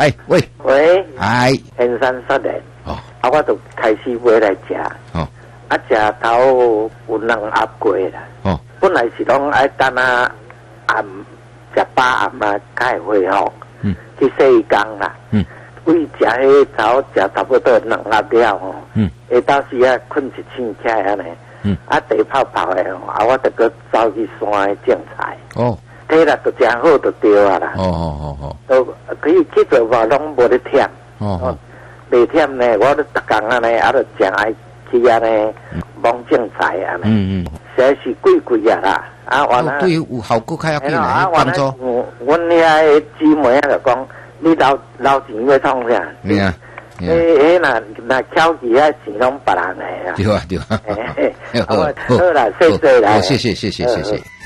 哎喂， 喂， 哎， 先生说的， 哦， 我就开始买来吃， 哦， 吃头有2盒过啦， 哦， 本来是讲爱等暗吃饱暗才会恢复，去洗缸啦，为吃迄头吃差不多2盒了吼，下昼时啊困一醒起来安尼，地泡泡的吼，我就搁走去山去种菜， 哦， 体力就真好就对啊啦，都可以去做嘛，拢无咧忝，袂忝呢，我都逐工安尼，就真爱去安尼忙种菜安尼，实在是贵啊啦， 对有效果较要紧啦，帮助。 阮遐姊妹就讲，你留钱要创啥？迄那巧去遐钱拢别人的啊。 对啊。 好啦，谢谢啦。 谢谢。